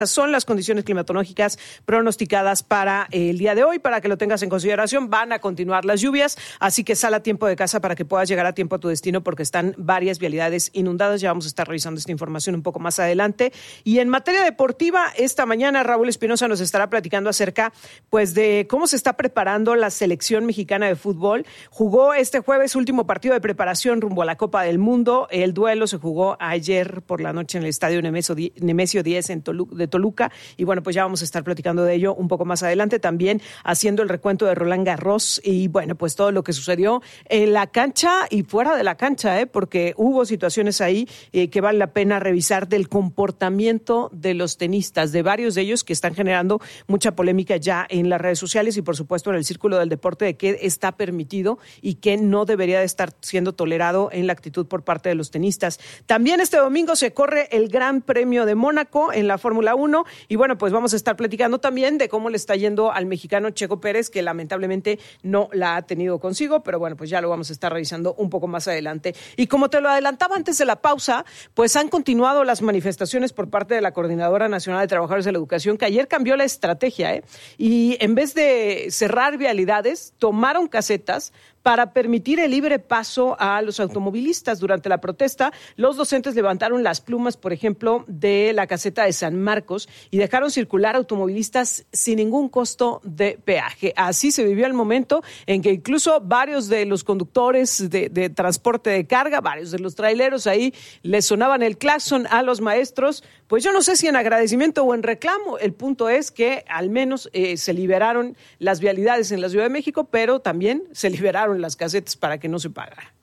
Son las condiciones climatológicas pronosticadas para el día de hoy, para que lo tengas en consideración. Van a continuar las lluvias, así que sal a tiempo de casa para que puedas llegar a tiempo a tu destino, porque están varias vialidades inundadas. Ya vamos a estar revisando esta información un poco más adelante. Y en materia deportiva, esta mañana Raúl Espinosa nos estará platicando acerca pues de cómo se está preparando la selección mexicana de fútbol. Jugó este jueves último partido de preparación rumbo a la Copa del Mundo. El duelo se jugó ayer por la noche en el estadio Nemesio 10 de Toluca, y bueno, pues ya vamos a estar platicando de ello un poco más adelante, también haciendo el recuento de Roland Garros y bueno, pues todo lo que sucedió en la cancha y fuera de la cancha, porque hubo situaciones ahí que vale la pena revisar del comportamiento de los tenistas, de varios de ellos que están generando mucha polémica ya en las redes sociales y por supuesto en el círculo del deporte, de qué está permitido y qué no debería de estar siendo tolerado en la actitud por parte de los tenistas. También este domingo se corre el Gran Premio de Mónaco en la Fórmula 1. Y bueno, pues vamos a estar platicando también de cómo le está yendo al mexicano Checo Pérez, que lamentablemente no la ha tenido consigo, pero bueno, pues ya lo vamos a estar revisando un poco más adelante. Y como te lo adelantaba antes de la pausa, pues han continuado las manifestaciones por parte de la Coordinadora Nacional de Trabajadores de la Educación, que ayer cambió la estrategia, y en vez de cerrar vialidades, tomaron casetas para permitir el libre paso a los automovilistas. Durante la protesta, los docentes levantaron las plumas, por ejemplo, de la caseta de San Marcos y dejaron circular automovilistas sin ningún costo de peaje. Así se vivió el momento en que incluso varios de los conductores de transporte de carga, varios de los traileros ahí les sonaban el claxon a los maestros. Pues yo no sé si en agradecimiento o en reclamo. El punto es que al menos se liberaron las vialidades en la Ciudad de México, pero también se liberaron las casetas para que no se pagara.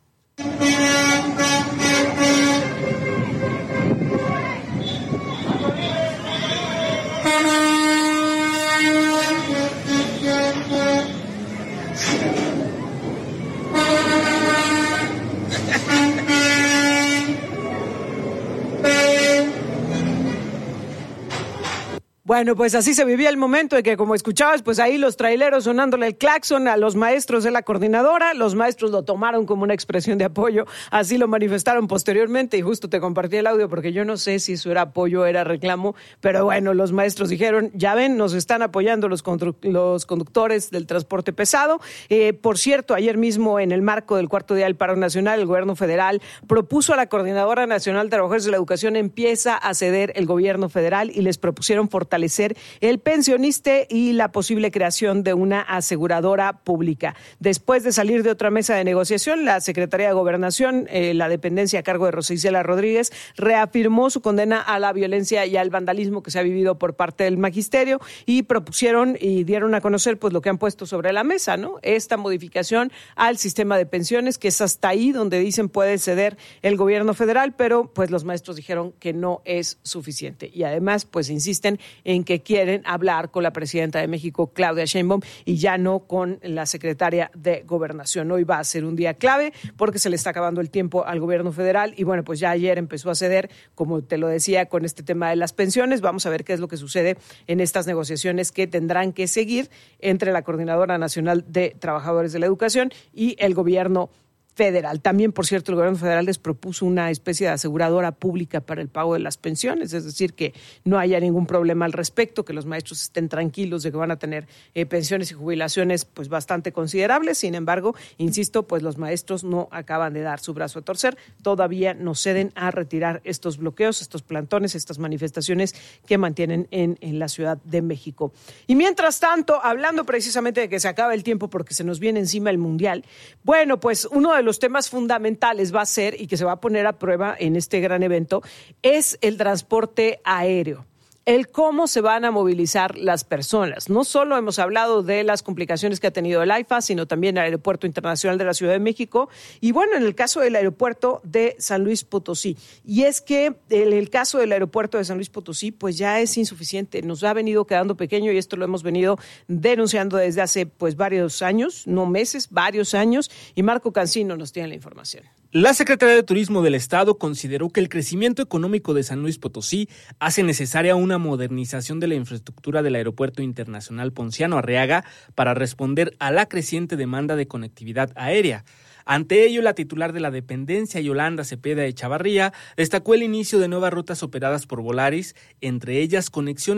Bueno, pues así se vivía el momento de que, como escuchabas, pues ahí los traileros sonándole el claxon a los maestros de la coordinadora. Los maestros lo tomaron como una expresión de apoyo, así lo manifestaron posteriormente, y justo te compartí el audio porque yo no sé si eso era apoyo o era reclamo, pero bueno, los maestros dijeron, ya ven, nos están apoyando los conductores del transporte pesado. Por cierto, ayer mismo, en el marco del cuarto día del paro nacional, el gobierno federal propuso a la Coordinadora Nacional de Trabajadores de la Educación, empieza a ceder el gobierno federal, y les propusieron fortalecer el pensionista y la posible creación de una aseguradora pública. Después de salir de otra mesa de negociación, la Secretaría de Gobernación, la dependencia a cargo de Rosa Isela Rodríguez, reafirmó su condena a la violencia y al vandalismo que se ha vivido por parte del magisterio, y propusieron y dieron a conocer pues lo que han puesto sobre la mesa, ¿no? Esta modificación al sistema de pensiones, que es hasta ahí donde dicen puede ceder el gobierno federal, pero pues los maestros dijeron que no es suficiente, y además pues insisten en que quieren hablar con la presidenta de México, Claudia Sheinbaum, y ya no con la secretaria de Gobernación. Hoy va a ser un día clave porque se le está acabando el tiempo al gobierno federal, y bueno, pues ya ayer empezó a ceder, como te lo decía, con este tema de las pensiones. Vamos a ver qué es lo que sucede en estas negociaciones que tendrán que seguir entre la Coordinadora Nacional de Trabajadores de la Educación y el gobierno federal. También, por cierto, el gobierno federal les propuso una especie de aseguradora pública para el pago de las pensiones, es decir, que no haya ningún problema al respecto, que los maestros estén tranquilos de que van a tener pensiones y jubilaciones pues bastante considerables. Sin embargo, insisto, pues los maestros no acaban de dar su brazo a torcer, todavía no ceden a retirar estos bloqueos, estos plantones, estas manifestaciones que mantienen en la Ciudad de México. Y mientras tanto, hablando precisamente de que se acaba el tiempo porque se nos viene encima el Mundial, bueno, pues uno de los temas fundamentales va a ser, y que se va a poner a prueba en este gran evento, es el transporte aéreo. El cómo se van a movilizar las personas. No solo hemos hablado de las complicaciones que ha tenido el AIFA, sino también el Aeropuerto Internacional de la Ciudad de México, y bueno, en el caso del aeropuerto de San Luis Potosí. Y es que en el caso del aeropuerto de San Luis Potosí, pues ya es insuficiente, nos ha venido quedando pequeño, y esto lo hemos venido denunciando desde hace pues varios años, no meses, varios años, y Marco Cancino nos tiene la información. La Secretaría de Turismo del Estado consideró que el crecimiento económico de San Luis Potosí hace necesaria una modernización de la infraestructura del Aeropuerto Internacional Ponciano Arriaga para responder a la creciente demanda de conectividad aérea. Ante ello, la titular de la dependencia, Yolanda Cepeda Echavarría, destacó el inicio de nuevas rutas operadas por Volaris, entre ellas conexiones